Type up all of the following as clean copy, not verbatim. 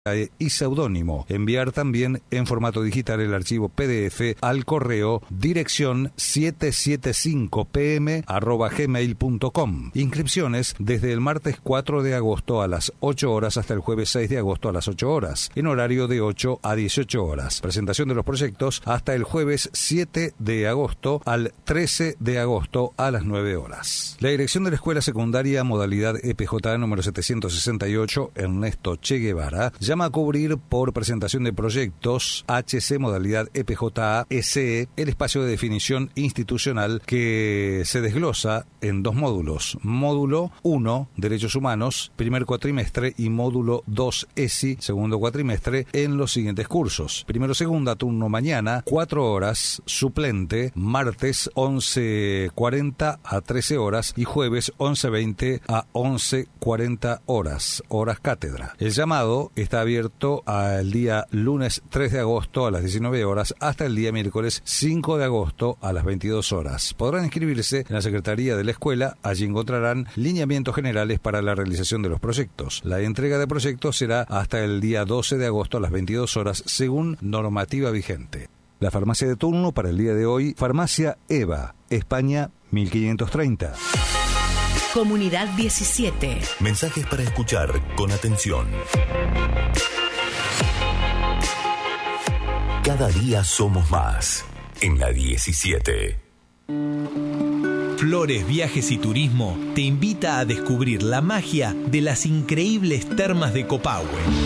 y seudónimo. Enviar también en formato digital el archivo PDF al correo dirección 775pm@gmail.com. Inscripciones desde el martes 4 de agosto a las 8 horas hasta el jueves 6 de agosto a las 8 horas, en horario de 8 a 18 horas. Presentación de los proyectos hasta el jueves 7 de agosto al 13 de agosto a las 9 horas. La dirección de la Escuela Secundaria Modalidad EPJ número 768, Ernesto Che Guevara, llama a cubrir por presentación de proyectos HC Modalidad EPJA SE el espacio de definición institucional que se desglosa en dos módulos. Módulo 1, Derechos Humanos, primer cuatrimestre, y módulo 2, ESI, segundo cuatrimestre, en los siguientes cursos. Primero segunda, turno mañana, 4 horas, suplente, martes 11:40 a 13 horas y jueves 11:20 a 11:40 horas cátedra. El llamado está abierto al día lunes 3 de agosto a las 19 horas hasta el día miércoles 5 de agosto a las 22 horas. Podrán inscribirse en la Secretaría de la Escuela. Allí encontrarán lineamientos generales para la realización de los proyectos. La entrega de proyectos será hasta el día 12 de agosto a las 22 horas según normativa vigente. La farmacia de turno para el día de hoy, Farmacia Eva, España 1530. Comunidad 17. Mensajes para escuchar con atención. Cada día somos más en la 17. Flores, Viajes y Turismo te invita a descubrir la magia de las increíbles termas de Copahue.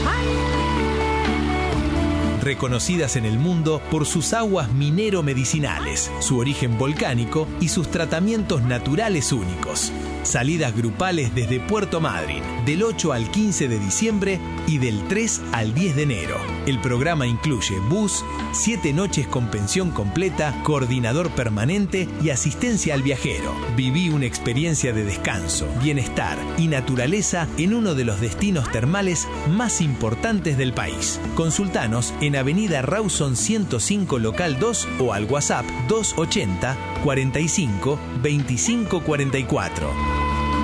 Reconocidas en el mundo por sus aguas minero-medicinales, su origen volcánico y sus tratamientos naturales únicos. Salidas grupales desde Puerto Madryn, del 8 al 15 de diciembre y del 3 al 10 de enero. El programa incluye bus, 7 noches con pensión completa, coordinador permanente y asistencia al viajero. Viví una experiencia de descanso, bienestar y naturaleza en uno de los destinos termales más importantes del país. Consultanos en Avenida Rawson 105 Local 2 o al WhatsApp 280 45 25 44.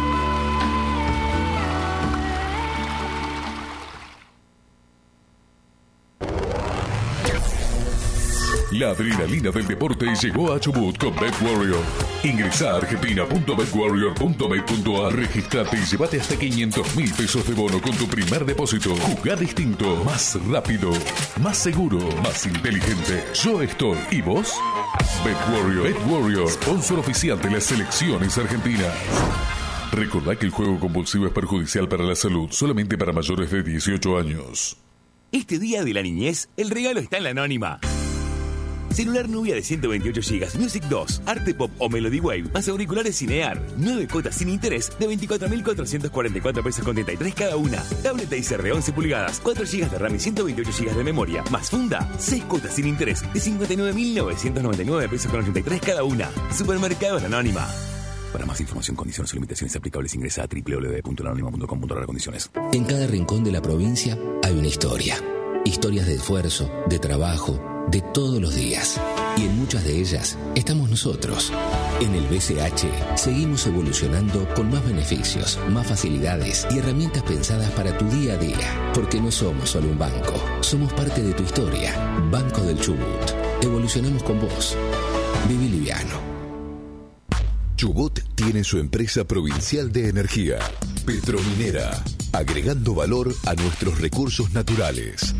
La adrenalina del deporte llegó a Chubut con BetWarrior. Ingresa a argentina.betwarrior.bet.ar, registrate y llévate hasta 500.000 pesos de bono con tu primer depósito. Jugá distinto, más rápido, más seguro, más inteligente. Yo estoy. ¿Y vos? BetWarrior, sponsor oficial de las selecciones argentinas. Recordá que el juego compulsivo es perjudicial para la salud, solamente para mayores de 18 años. Este día de la niñez, el regalo está en la Anónima. Celular Nubia de 128 GB, Music 2, Arte Pop o Melody Wave, más auriculares Cinear. 9 cuotas sin interés de 24.444 pesos con 33 cada una. Tablet Acer de 11 pulgadas, 4 GB de RAM y 128 GB de memoria, más funda. 6 cuotas sin interés de 59.999 pesos con 83 cada una. Supermercados La Anónima. Para más información, condiciones o limitaciones aplicables, ingresa a www.lanonima.com.ar. Condiciones. En cada rincón de la provincia hay una historia. Historias de esfuerzo, de trabajo, de todos los días. Y en muchas de ellas estamos nosotros. En el BCH seguimos evolucionando con más beneficios, más facilidades y herramientas pensadas para tu día a día. Porque no somos solo un banco, somos parte de tu historia. Banco del Chubut. Evolucionamos con vos. Viví liviano. Chubut tiene su empresa provincial de energía, Petrominera, agregando valor a nuestros recursos naturales.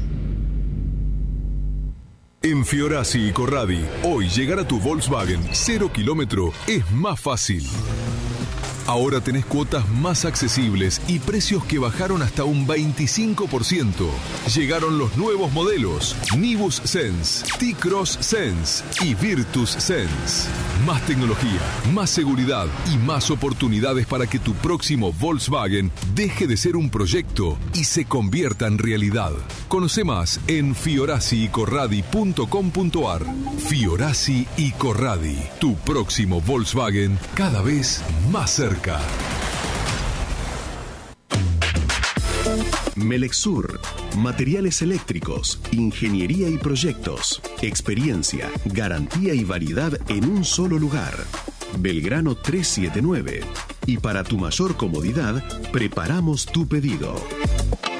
En Fiorasi y Corradi, hoy llegar a tu Volkswagen 0 kilómetro es más fácil. Ahora tenés cuotas más accesibles y precios que bajaron hasta un 25%. Llegaron los nuevos modelos Nibus Sense, T-Cross Sense y Virtus Sense. Más tecnología, más seguridad y más oportunidades para que tu próximo Volkswagen deje de ser un proyecto y se convierta en realidad. Conoce más en fiorasiicorradi.com.ar. Fiorasi y Corradi, tu próximo Volkswagen cada vez más cerca. Melexur, materiales eléctricos, ingeniería y proyectos, experiencia, garantía y variedad en un solo lugar. Belgrano 379. Y para tu mayor comodidad, preparamos tu pedido.